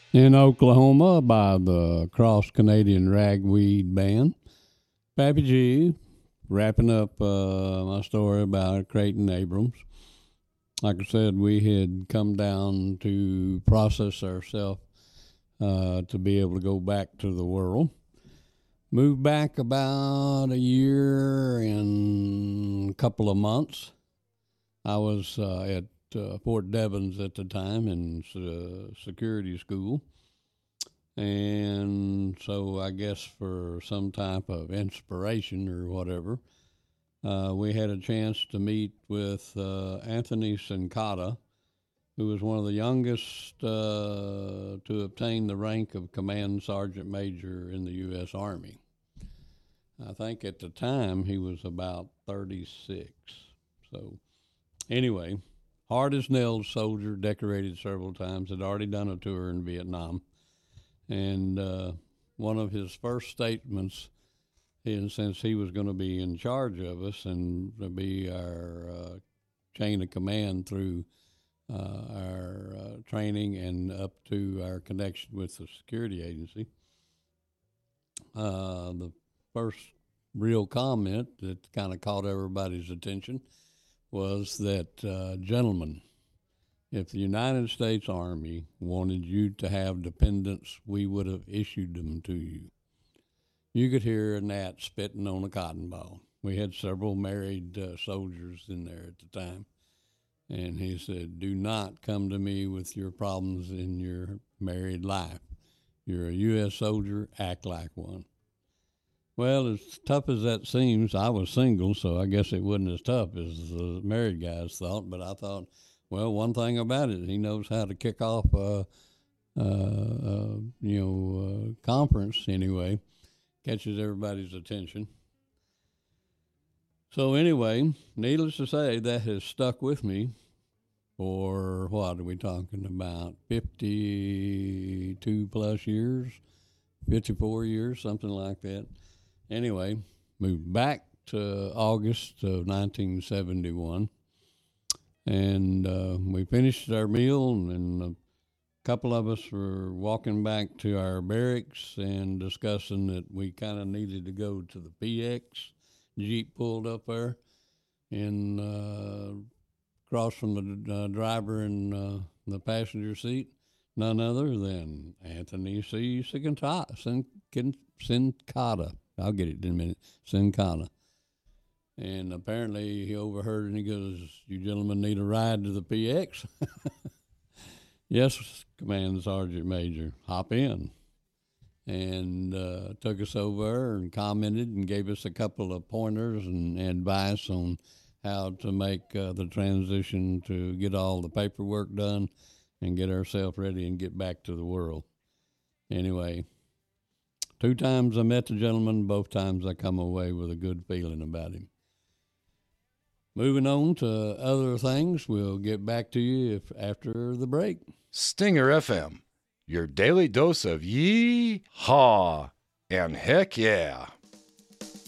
in Oklahoma by the Cross Canadian Ragweed Band. Pappy G, wrapping up my story about Creighton Abrams. Like I said, we had come down to process ourselves to be able to go back to the world. Moved back about a year and a couple of months. I was at Fort Devens at the time in security school. And so I guess for some type of inspiration or whatever, we had a chance to meet with Anthony Sincata, who was one of the youngest to obtain the rank of Command Sergeant Major in the U.S. Army. I think at the time he was about 36. So anyway, hard as nails soldier, decorated several times, had already done a tour in Vietnam. And one of his first statements, and since he was going to be in charge of us and be our chain of command through our training and up to our connection with the security agency, the first real comment that kind of caught everybody's attention was that, gentlemen, if the United States Army wanted you to have dependents, we would have issued them to you. You could hear a gnat spitting on a cotton ball. We had several married soldiers in there at the time. And he said, do not come to me with your problems in your married life. You're a U.S. soldier, act like one. Well, as tough as that seems, I was single, so I guess it wasn't as tough as the married guys thought. But I thought, well, one thing about it, he knows how to kick off conference anyway, catches everybody's attention. So anyway, needless to say, that has stuck with me for, what are we talking about, 52 plus years, 54 years, something like that. Anyway, moved back to August of 1971, and we finished our meal, and a couple of us were walking back to our barracks and discussing that we kind of needed to go to the PX. Jeep pulled up there, and across from the driver in the passenger seat, none other than Anthony C. Sincata. I'll get it in a minute. Sincata. And apparently he overheard and he goes, you gentlemen need a ride to the PX? Yes, Command Sergeant Major, hop in. And took us over and commented and gave us a couple of pointers and advice on how to make the transition to get all the paperwork done and get ourselves ready and get back to the world. Anyway, 2 times I met the gentleman, both times I come away with a good feeling about him. Moving on to other things, we'll get back to you after the break. Stinger FM, your daily dose of yee-haw and heck yeah.